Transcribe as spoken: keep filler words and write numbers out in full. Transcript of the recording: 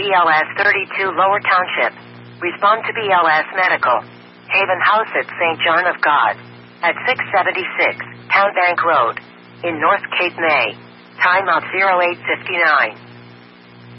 L S thirty-two Lower Township. Respond to B L S Medical. Haven House at Saint John of God. At six seventy-six Town Bank Road. In North Cape May. Time out zero eight fifty-nine.